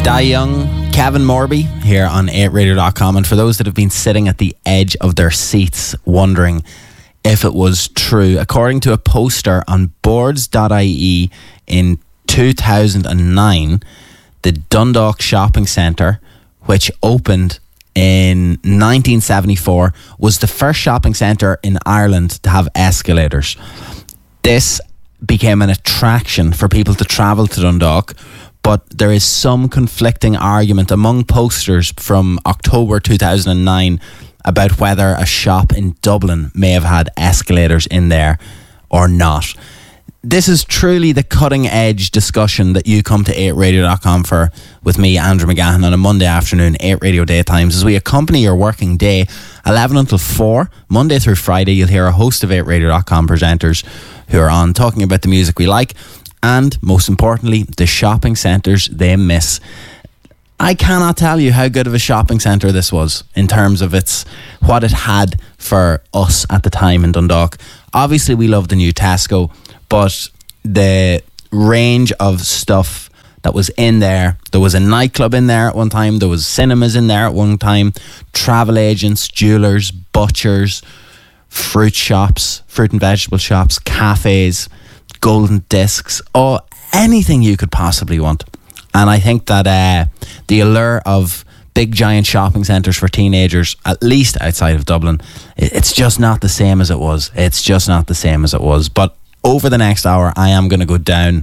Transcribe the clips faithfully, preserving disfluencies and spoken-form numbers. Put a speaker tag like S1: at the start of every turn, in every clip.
S1: Die Young, Kevin Morby here on eight radio dot com. And for those that have been sitting at the edge of their seats wondering if it was true, according to a poster on boards dot I E in two thousand nine, the Dundalk Shopping Centre, which opened in nineteen seventy-four, was the first shopping centre in Ireland to have escalators. This became an attraction for people to travel to Dundalk, but there is some conflicting argument among posters from October two thousand nine about whether a shop in Dublin may have had escalators in there or not. This is truly the cutting edge discussion that you come to eight radio dot com for with me, Andrew McGahan, on a Monday afternoon, eight Radio Daytimes, as we accompany your working day, eleven until four, Monday through Friday. You'll hear a host of eight radio dot com presenters who are on talking about the music we like and, most importantly, the shopping centres they miss. I cannot tell you how good of a shopping centre this was in terms of its what it had for us at the time in Dundalk. Obviously, we love the new Tesco, but the range of stuff that was in there, there was a nightclub in there at one time, there was cinemas in there at one time, travel agents, jewellers, butchers, fruit shops, fruit and vegetable shops, cafes, golden discs, or anything you could possibly want. And I think that uh, the allure of big giant shopping centres for teenagers, at least outside of Dublin, it's just not the same as it was. It's just not the same as it was. But over the next hour, I am going to go down,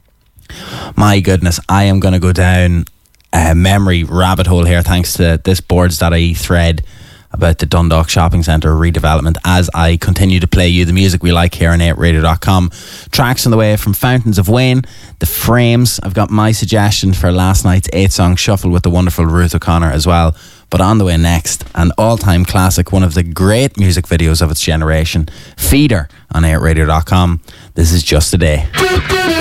S1: my goodness, I am going to go down a memory rabbit hole here thanks to this boards dot I E thread about the Dundalk Shopping Centre redevelopment as I continue to play you the music we like here on eight radio dot com. Tracks on the way from Fountains of Wayne, The Frames. I've got my suggestion for last night's eight-song shuffle with the wonderful Ruth O'Connor as well. But on the way next, an all-time classic, one of the great music videos of its generation, Feeder on eight radio dot com. This is Just a Day.